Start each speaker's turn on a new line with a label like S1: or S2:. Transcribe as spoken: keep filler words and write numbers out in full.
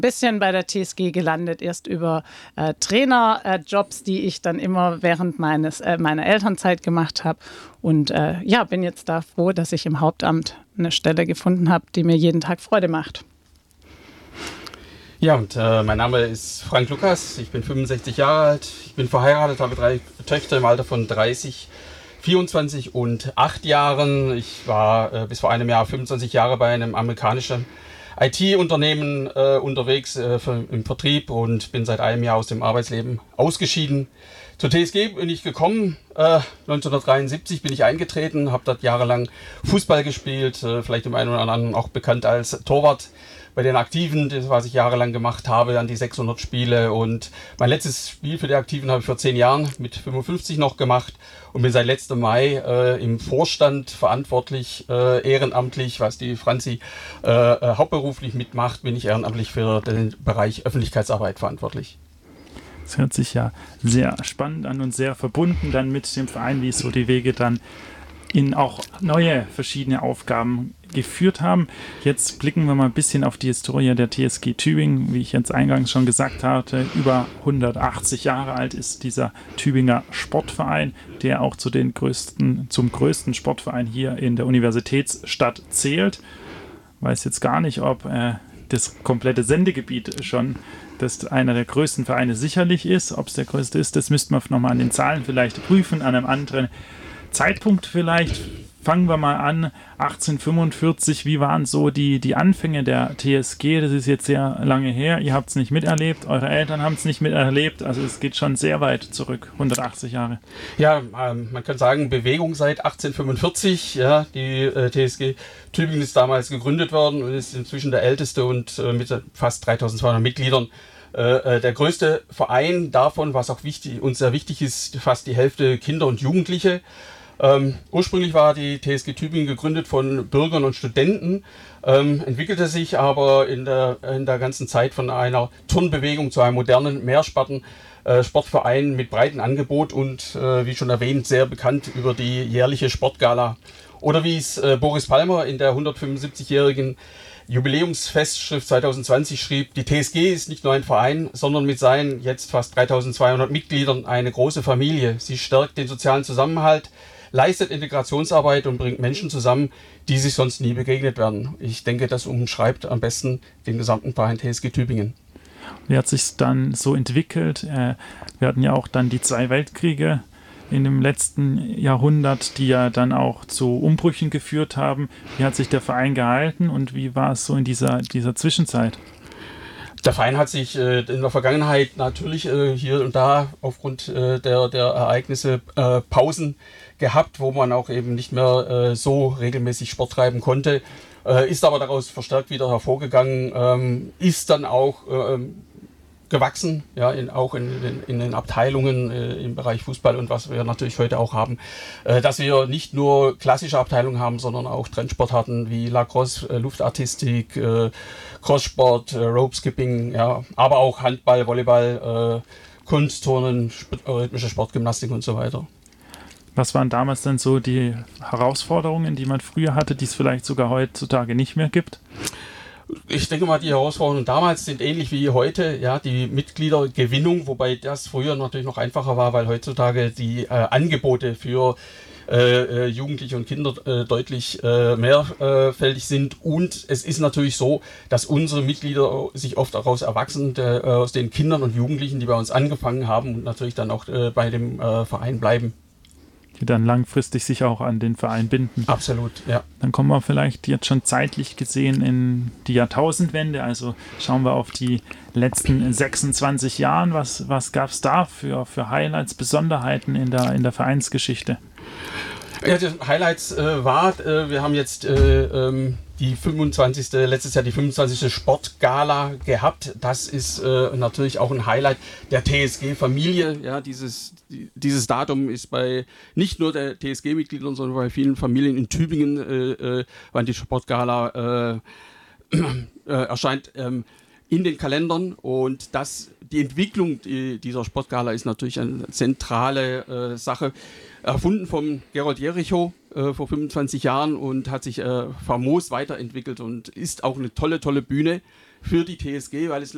S1: bisschen bei der T S G gelandet, erst über äh, Trainerjobs, äh, die ich dann immer während meines, äh, meiner Elternzeit gemacht habe. Und äh, ja, bin jetzt da froh, dass ich im Hauptamt eine Stelle gefunden habe, die mir jeden Tag Freude macht.
S2: Ja, und äh, mein Name ist Frank Lukas, ich bin fünfundsechzig Jahre alt, ich bin verheiratet, habe drei Töchter im Alter von dreißig, vierundzwanzig und acht Jahren. Ich war äh, bis vor einem Jahr fünfundzwanzig Jahre bei einem amerikanischen I T-Unternehmen äh, unterwegs äh, für, im Vertrieb und bin seit einem Jahr aus dem Arbeitsleben ausgeschieden. Zur T S G bin ich gekommen, äh, neunzehnhundertdreiundsiebzig bin ich eingetreten, habe dort jahrelang Fußball gespielt, äh, vielleicht dem einen oder anderen auch bekannt als Torwart. Bei den Aktiven, das was ich jahrelang gemacht habe, an die sechshundert Spiele, und mein letztes Spiel für die Aktiven habe ich vor zehn Jahren mit fünfundfünfzig noch gemacht und bin seit letztem Mai äh, im Vorstand verantwortlich, äh, ehrenamtlich, was die Franzi äh, äh, hauptberuflich mitmacht, bin ich ehrenamtlich für den Bereich Öffentlichkeitsarbeit verantwortlich.
S3: Das hört sich ja sehr spannend an und sehr verbunden dann mit dem Verein, wie so die Wege dann in auch neue verschiedene Aufgaben geführt haben. Jetzt blicken wir mal ein bisschen auf die Historie der T S G Tübingen. Wie ich jetzt eingangs schon gesagt hatte, über hundertachtzig Jahre alt ist dieser Tübinger Sportverein, der auch zu den größten, zum größten Sportverein hier in der Universitätsstadt zählt. Weiß jetzt gar nicht, ob äh, das komplette Sendegebiet schon das einer der größten Vereine sicherlich ist. Ob es der größte ist, das müssten wir nochmal an den Zahlen vielleicht prüfen, an einem anderen Zeitpunkt vielleicht. Fangen wir mal an, achtzehnhundertfünfundvierzig, wie waren so die, die Anfänge der T S G? Das ist jetzt sehr lange her, ihr habt es nicht miterlebt, eure Eltern haben es nicht miterlebt, also es geht schon sehr weit zurück, hundertachtzig Jahre.
S2: Ja, ähm, man kann sagen, Bewegung seit achtzehnhundertfünfundvierzig, ja, die äh, T S G Tübingen ist damals gegründet worden und ist inzwischen der älteste und äh, mit fast dreitausendzweihundert Mitgliedern äh, der größte Verein davon, was auch wichtig, uns sehr wichtig ist, fast die Hälfte Kinder und Jugendliche. Ähm, ursprünglich war die T S G Tübingen gegründet von Bürgern und Studenten, ähm, entwickelte sich aber in der, in der ganzen Zeit von einer Turnbewegung zu einem modernen Mehrsportverein äh, mit breitem Angebot und, äh, wie schon erwähnt, sehr bekannt über die jährliche Sportgala. Oder wie es äh, Boris Palmer in der hundertfünfundsiebzigjährigen Jubiläumsfestschrift zweitausendzwanzig schrieb: Die T S G ist nicht nur ein Verein, sondern mit seinen jetzt fast dreitausendzweihundert Mitgliedern eine große Familie. Sie stärkt den sozialen Zusammenhalt, leistet Integrationsarbeit und bringt Menschen zusammen, die sich sonst nie begegnet werden. Ich denke, das umschreibt am besten den gesamten Verein T S G Tübingen.
S3: Wie hat sich dann so entwickelt? Wir hatten ja auch dann die zwei Weltkriege in dem letzten Jahrhundert, die ja dann auch zu Umbrüchen geführt haben. Wie hat sich der Verein gehalten und wie war es so in dieser, dieser Zwischenzeit?
S2: Der Verein hat sich äh, in der Vergangenheit natürlich äh, hier und da aufgrund äh, der, der Ereignisse äh, Pausen gehabt, wo man auch eben nicht mehr äh, so regelmäßig Sport treiben konnte, äh, ist aber daraus verstärkt wieder hervorgegangen, ähm, ist dann auch äh, gewachsen, ja, in, auch in, in, in den Abteilungen äh, im Bereich Fußball und was wir natürlich heute auch haben, äh, dass wir nicht nur klassische Abteilungen haben, sondern auch Trendsportarten wie Lacrosse, äh, Luftartistik, äh, Crosssport, äh, Ropeskipping, ja, aber auch Handball, Volleyball, äh, Kunstturnen, sp- rhythmische Sportgymnastik und so weiter.
S3: Was waren damals dann so die Herausforderungen, die man früher hatte, die es vielleicht sogar heutzutage nicht mehr gibt?
S2: Ich denke mal, die Herausforderungen damals sind ähnlich wie heute, ja, die Mitgliedergewinnung, wobei das früher natürlich noch einfacher war, weil heutzutage die äh, Angebote für äh, Jugendliche und Kinder äh, deutlich äh, mehrfältig sind, und es ist natürlich so, dass unsere Mitglieder sich oft daraus erwachsen, äh, aus den Kindern und Jugendlichen, die bei uns angefangen haben und natürlich dann auch äh, bei dem äh, Verein bleiben.
S3: Die dann langfristig sich auch an den Verein binden.
S2: Absolut, ja.
S3: Dann kommen wir vielleicht jetzt schon zeitlich gesehen in die Jahrtausendwende, also schauen wir auf die letzten sechsundzwanzig Jahre. Was, was gab es da für, für Highlights, Besonderheiten in der, in der Vereinsgeschichte?
S2: Ja, die Highlights äh, war, äh, wir haben jetzt äh, ähm, die fünfundzwanzigste letztes Jahr die fünfundzwanzigste Sportgala gehabt. Das ist äh, natürlich auch ein Highlight der T S G-Familie. Ja, dieses, dieses Datum ist bei nicht nur der T S G-Mitgliedern, sondern bei vielen Familien in Tübingen, äh, äh, wann die Sportgala äh, äh, erscheint, ähm, in den Kalendern, und das, die Entwicklung die, dieser Sportgala ist natürlich eine zentrale äh, Sache. Erfunden von Gerold Jerichow äh, vor fünfundzwanzig Jahren und hat sich äh, famos weiterentwickelt und ist auch eine tolle, tolle Bühne für die T S G, weil es